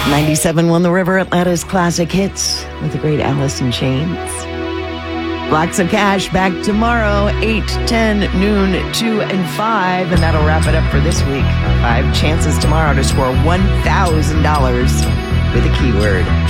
97 The River, Atlanta's classic hits with the great Alice in Chains. Blocks of Cash back tomorrow, 8, 10, noon, 2, and 5. And that'll wrap it up for this week. 5 chances tomorrow to score $1,000 with a keyword.